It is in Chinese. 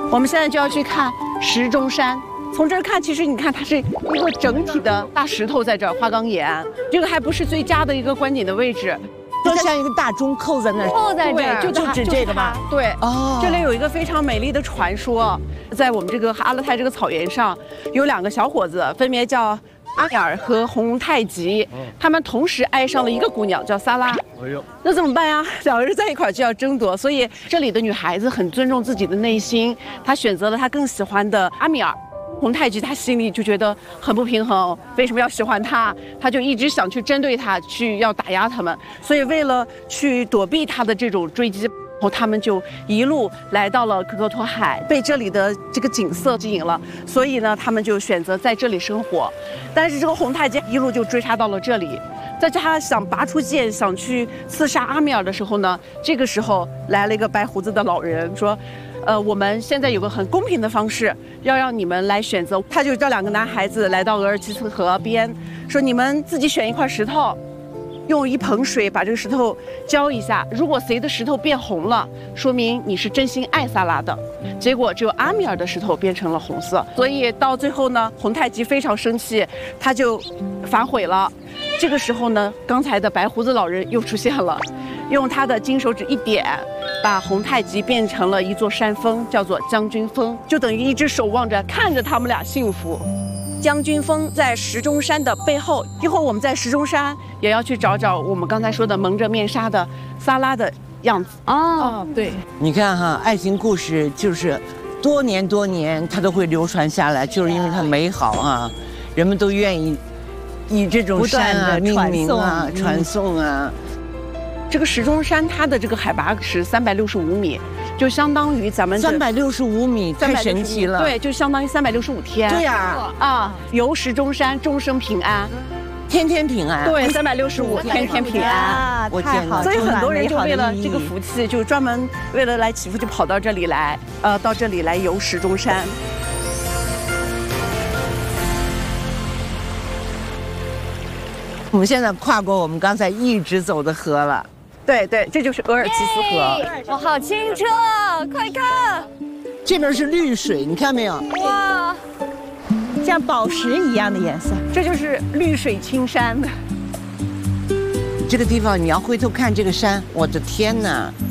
我们现在就要去看石钟山。从这儿看，其实你看它是一个整体的大石头在这儿，花岗岩。这个还不是最佳的一个观景的位置。 就像一个大钟扣在那儿， 扣在这儿， 就指这个吧？ 对， 哦， 这里有一个非常美丽的传说，在我们这个阿勒泰这个草原上，有2个小伙子，分别叫阿米尔和洪太极，他们同时爱上了一个姑娘，叫萨拉。哎呦，那怎么办呀？2个人在一块儿就要争夺，所以这里的女孩子很尊重自己的内心，她选择了她更喜欢的阿米尔。 洪太极他心里就觉得很不平衡，为什么要喜欢他？他就一直想去针对他，去要打压他们。所以为了去躲避他的这种追击，然后他们就一路来到了可可托海，被这里的这个景色吸引了。所以呢，他们就选择在这里生活。但是这个洪太极一路就追杀到了这里，在他想拔出剑想去刺杀阿米尔的时候呢，这个时候来了一个白胡子的老人说。 我们现在有个很公平的方式，要让你们来选择。他就叫2个男孩子来到额尔齐斯河边，说你们自己选一块石头，用一盆水把这个石头浇一下。如果谁的石头变红了，说明你是真心爱萨拉的。结果只有阿米尔的石头变成了红色，所以到最后呢，洪太极非常生气，他就反悔了。这个时候呢，刚才的白胡子老人又出现了。 用他的金手指一点，把洪太极变成了一座山峰，叫做将军峰，就等于一只手望着看着他们俩幸福。将军峰在石钟山的背后，一会儿我们在石钟山也要去找找我们刚才说的蒙着面纱的萨拉的样子。哦，对， 你看哈，爱情故事就是多年它都会流传下来，就是因为它美好啊，人们都愿意以这种山啊命名啊、传颂啊。 这个石钟山它的这个海拔是365米，就相当于咱们 365米，太神奇了。 对，就相当于365天。 对呀， 啊，游石钟山，终生平安， 天天平安。 对，365天天平安。 我天哪！ 所以很多人就为了这个福气，就专门为了来祈福，就跑到这里来，到这里来游石钟山。 我们现在跨过我们刚才一直走的河了。 对对，这就是额尔齐斯河。 哇，好清澈，快看！ 这边是绿水，你看没有？ 哇， 像宝石一样的颜色。 这就是绿水青山。 这个地方你要回头看这个山，我的天哪！